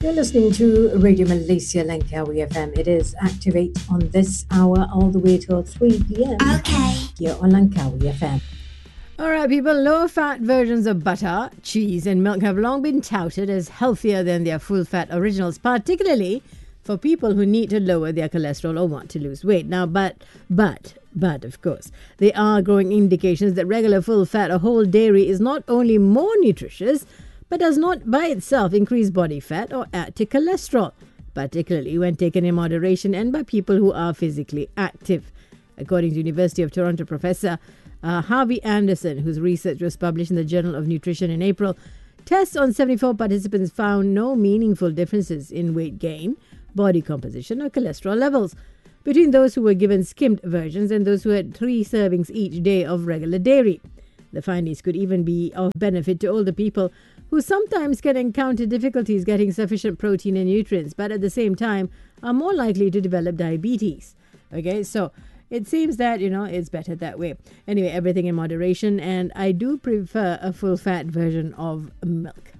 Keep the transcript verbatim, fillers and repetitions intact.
You're listening to Radio Malaysia Langkawi F M. It is Activate on this hour all the way till three p.m. Okay. Here on Langkawi F M. All right, people, low-fat versions of butter, cheese and milk have long been touted as healthier than their full-fat originals, particularly for people who need to lower their cholesterol or want to lose weight. Now, but, but, but, of course, there are growing indications that regular full-fat or whole dairy is not only more nutritious, but does not by itself increase body fat or add to cholesterol, particularly when taken in moderation and by people who are physically active. According to University of Toronto professor uh, Harvey Anderson, whose research was published in the Journal of Nutrition in April, tests on seventy-four participants found no meaningful differences in weight gain, body composition or cholesterol levels between those who were given skimmed versions and those who had three servings each day of regular dairy. The findings could even be of benefit to older people who sometimes can encounter difficulties getting sufficient protein and nutrients, but at the same time are more likely to develop diabetes. Okay, so it seems that, you know, it's better that way. Anyway, everything in moderation, and I do prefer a full-fat version of milk.